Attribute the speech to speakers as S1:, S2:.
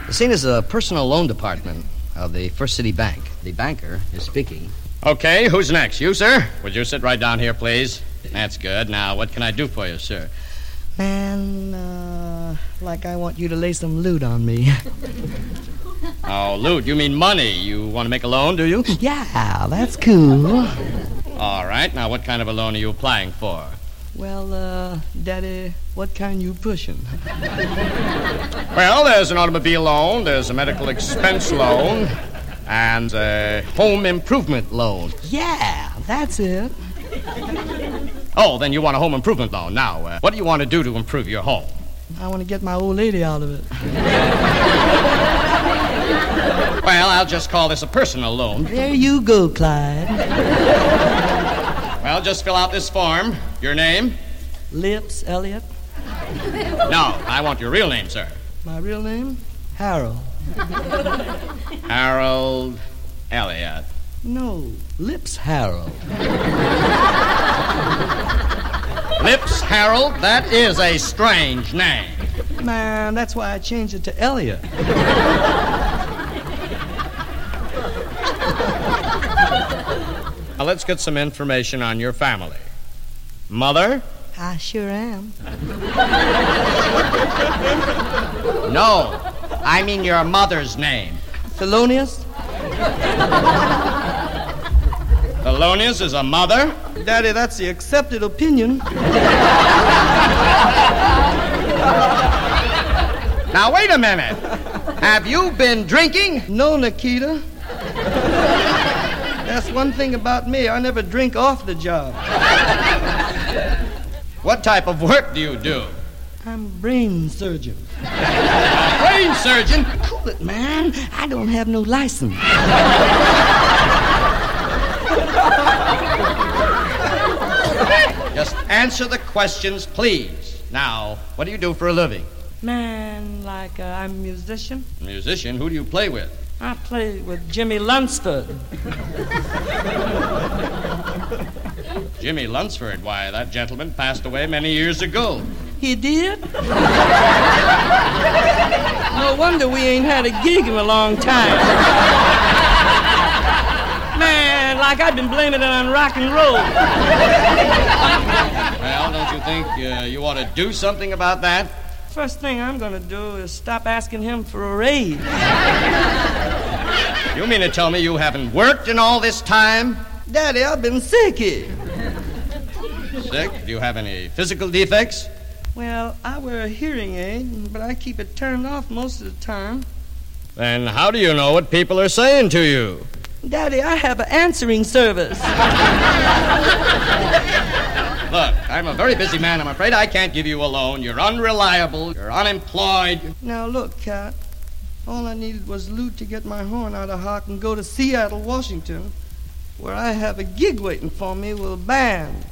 S1: The scene is a personal loan department of the First City Bank. The banker is speaking.
S2: Okay, who's next? You, sir? Would you sit right down here, please? That's good. Now, what can I do for you, sir?
S3: Man, like I want you to lay some loot on me.
S2: Oh, loot. You mean money. You want to make a loan, do you?
S3: Yeah, that's cool.
S2: All right. Now, what kind of a loan are you applying for?
S3: Well, Daddy, what kind you pushing?
S2: Well, there's an automobile loan, there's a medical expense loan, and a home improvement loan.
S3: Yeah, that's it.
S2: Oh, then you want a home improvement loan. Now, what do you want to do to improve your home?
S3: I want to get my old lady out of it.
S2: Well, I'll just call this a personal loan.
S3: There you go, Clyde.
S2: Well, just fill out this form. Your name?
S3: Lips, Elliot.
S2: No, I want your real name, sir.
S3: My real name? Harold.
S2: Harold Elliott.
S3: No, Lips Harold.
S2: Lips Harold? That is a strange name.
S3: Man, that's why I changed it to Elliot.
S2: Now, let's get some information on your family. Mother?
S3: I sure am.
S2: No, I mean your mother's name.
S3: Thelonious?
S2: Thelonious is a mother?
S3: Daddy, that's the accepted opinion.
S2: Now, wait a minute. Have you been drinking?
S3: No, Nikita. That's one thing about me. I never drink off the job.
S2: What type of work do you do?
S3: I'm a brain surgeon.
S2: Brain surgeon?
S3: Cool it, man. I don't have no license.
S2: Just answer the questions, please. Now, what do you do for a living?
S3: Man, like I'm a musician.
S2: Musician? Who do you play with?
S3: I play with Jimmy Lunsford.
S2: Jimmy Lunsford? Why, that gentleman passed away many years ago.
S3: He did? No wonder we ain't had a gig in a long time. Man, like I've been blaming it on rock and roll.
S2: Well, don't you think you ought to do something about that?
S3: First thing I'm going to do is stop asking him for a raise.
S2: You mean to tell me you haven't worked in all this time?
S3: Daddy, I've been sick here.
S2: Sick? Do you have any physical defects?
S3: Well, I wear a hearing aid, but I keep it turned off most of the time.
S2: Then how do you know what people are saying to you?
S3: Daddy, I have an answering service.
S2: Look, I'm a very busy man. I'm afraid I can't give you a loan. You're unreliable. You're unemployed.
S3: Now, look, Cat. All I needed was loot to get my horn out of hock and go to Seattle, Washington, where I have a gig waiting for me with a band.